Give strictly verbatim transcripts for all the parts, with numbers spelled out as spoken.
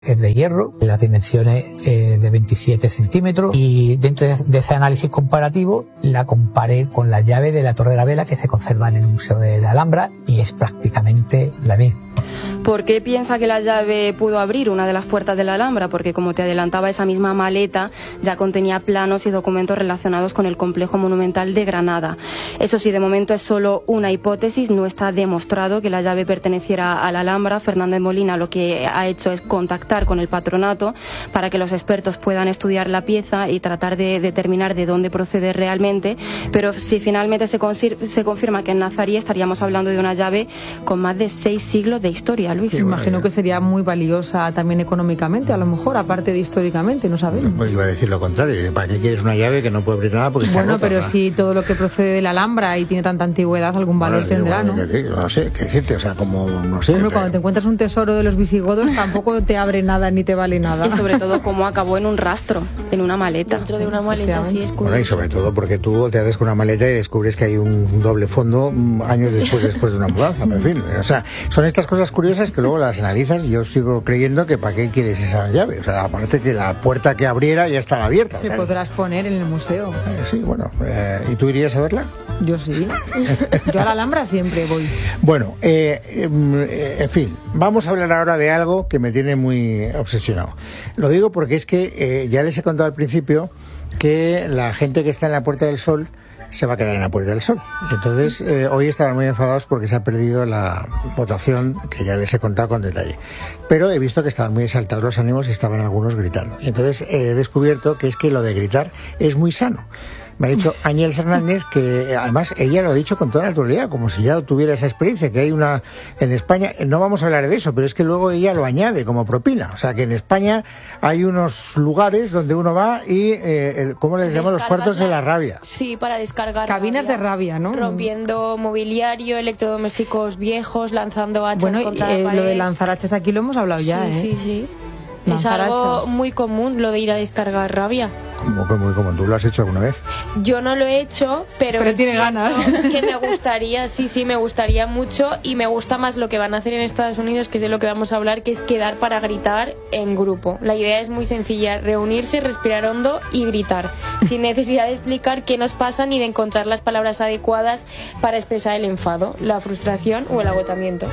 Es de hierro, las dimensiones eh, de veintisiete centímetros, y dentro de, de ese análisis comparativo la comparé con la llave de la Torre de la Vela que se conserva en el Museo de la Alhambra y es prácticamente la misma. ¿Por qué piensa que la llave pudo abrir una de las puertas de la Alhambra? Porque, como te adelantaba, esa misma maleta ya contenía planos y documentos relacionados con el complejo monumental de Granada. Eso sí, de momento es solo una hipótesis, no está demostrado que la llave perteneciera a la Alhambra. Fernández Molina lo que ha hecho es contactar con el patronato para que los expertos puedan estudiar la pieza y tratar de determinar de dónde procede realmente, pero si finalmente se, se confirma que es nazarí, estaríamos hablando de una llave con más de seis siglos de historia, Luis. Sí, imagino que sería muy valiosa también económicamente, a lo mejor, aparte de históricamente, no sabemos. Pues iba a decir lo contrario, ¿para qué quieres una llave que no puede abrir nada? Porque está bueno, rota, pero ¿no? Si todo lo que procede de la Alhambra y tiene tanta antigüedad, algún valor bueno, tendrá, bueno, ¿no? Que, no sé, qué decirte, o sea, como, no sé. Hombre, pero... cuando te encuentras un tesoro de los visigodos, tampoco te abre nada ni te vale nada. Y sobre todo, cómo acabó en un rastro, en una maleta. Dentro de una maleta, sí, es curioso. Bueno, y sobre todo porque tú te haces con una maleta y descubres que hay un doble fondo años después, después de una mudanza, en fin. O sea, son estas cosas curiosas que luego las analizas y yo sigo creyendo que ¿para qué quieres esa llave? O sea, aparte que la puerta que abriera ya está abierta. Se o sea, podrás poner en el museo. Eh, sí, bueno. Eh, ¿Y tú irías a verla? Yo sí. Yo a la Alhambra siempre voy. Bueno, eh, eh, en fin, vamos a hablar ahora de algo que me tiene muy obsesionado. Lo digo porque es que eh, ya les he contado al principio que la gente que está en la Puerta del Sol se va a quedar en la Puerta del Sol. Entonces, eh, hoy estaban muy enfadados porque se ha perdido la votación, que ya les he contado con detalle. Pero he visto que estaban muy exaltados los ánimos y estaban algunos gritando. Entonces, he descubierto que es que lo de gritar es muy sano. Me ha dicho Áñez Hernández que, además, ella lo ha dicho con toda naturalidad, como si ya tuviera esa experiencia, que hay una en España, no vamos a hablar de eso, pero es que luego ella lo añade como propina. O sea, que en España hay unos lugares donde uno va y, eh, el, ¿cómo les llamamos? Los cuartos de la rabia. Sí, para descargar cabinas rabia, de rabia, ¿no? Rompiendo mobiliario, electrodomésticos viejos, lanzando hachas bueno, contra eh, la pared. Lo de lanzar hachas aquí lo hemos hablado ya, sí, ¿eh? Sí, sí, sí. Es algo muy común lo de ir a descargar rabia. Como, como, como tú lo has hecho alguna vez. Yo no lo he hecho, pero, pero tiene ganas. Que me gustaría, sí, sí, me gustaría mucho y me gusta más lo que van a hacer en Estados Unidos, que es de lo que vamos a hablar, que es quedar para gritar en grupo. La idea es muy sencilla, reunirse, respirar hondo y gritar, sin necesidad de explicar qué nos pasa ni de encontrar las palabras adecuadas para expresar el enfado, la frustración o el agotamiento.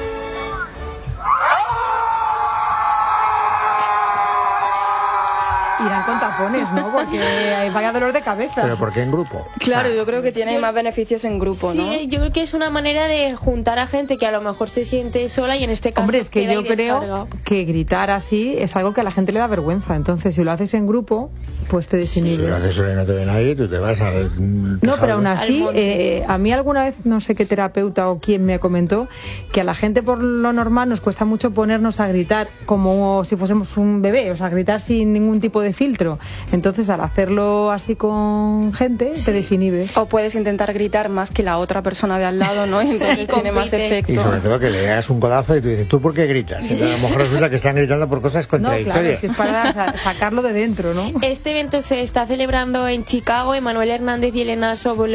Irán con tapones, ¿no? Porque vaya dolor de cabeza. ¿Pero por qué en grupo? Claro, yo creo que tiene yo, más beneficios en grupo, ¿no? Sí, yo creo que es una manera de juntar a gente que a lo mejor se siente sola y en este caso Hombre, es que queda yo creo que gritar así es algo que a la gente le da vergüenza. Entonces, si lo haces en grupo, pues te desinhibes. Si lo haces solo y no te ve nadie, tú te vas al No, pero aún así, eh, a mí alguna vez, no sé qué terapeuta o quién me comentó, que a la gente por lo normal nos cuesta mucho ponernos a gritar como si fuésemos un bebé, o sea, gritar sin ningún tipo de filtro. Entonces, al hacerlo así con gente, sí, te desinhibes. O puedes intentar gritar más que la otra persona de al lado, ¿no? Y entonces sí, tiene más efecto. Y sobre todo que le das un codazo y tú dices, ¿tú por qué gritas? Sí. Entonces, a lo mejor resulta que están gritando por cosas contradictorias. No, claro, si es para sacarlo de dentro, ¿no? Este evento se está celebrando en Chicago. Emanuel Hernández y Elena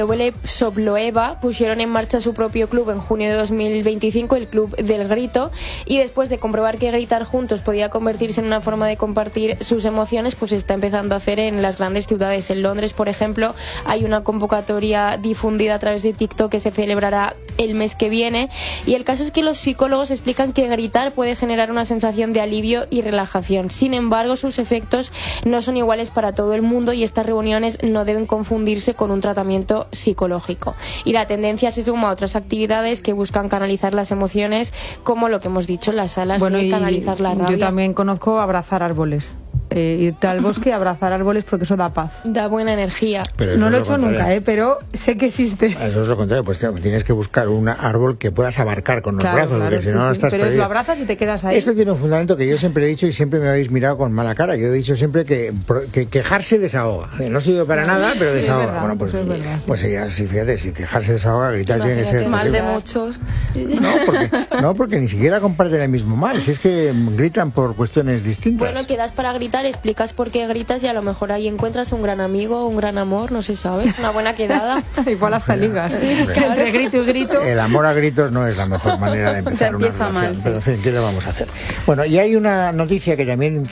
Sobloeva pusieron en marcha su propio club en junio de dos mil veinticinco, el Club del Grito, y después de comprobar que gritar juntos podía convertirse en una forma de compartir sus emociones, pues está empezando a hacer en las grandes ciudades. En Londres, por ejemplo, hay una convocatoria difundida a través de TikTok que se celebrará el mes que viene, y el caso es que los psicólogos explican que gritar puede generar una sensación de alivio y relajación. Sin embargo, sus efectos no son iguales para todo el mundo y estas reuniones no deben confundirse con un tratamiento psicológico. Y la tendencia se suma a otras actividades que buscan canalizar las emociones, como lo que hemos dicho, las salas bueno, de canalizar la rabia. Yo también conozco abrazar árboles. Eh, irte al bosque y abrazar árboles porque eso da paz. Da buena energía. Pero no lo he hecho contrario. nunca, ¿eh? Pero sé que existe. Eso es lo contrario, pues tienes que buscar un árbol que puedas abarcar con los claro, brazos, claro, porque sí, si no, no sí. estás Pero perdido. lo abrazas y te quedas ahí. Esto tiene un fundamento que yo siempre he dicho y siempre me habéis mirado con mala cara. Yo he dicho siempre que, que quejarse desahoga. No sirve para nada, pero desahoga. Sí, verdad, bueno, pues, sí, verdad, sí. pues ya, si fíjate, si quejarse desahoga, gritar tiene que ser... mal de muchos. No porque, no, porque ni siquiera comparten el mismo mal. Si es que gritan por cuestiones distintas. Bueno, quedas para gritar le explicas por qué gritas y a lo mejor ahí encuentras un gran amigo, un gran amor, no se sabe, una buena quedada. Igual hasta ligas. Sí, claro. Entre grito y grito. El amor a gritos no es la mejor manera de empezar una relación. mal, sí. Pero en fin, ¿qué le vamos a hacer? Bueno, y hay una noticia que también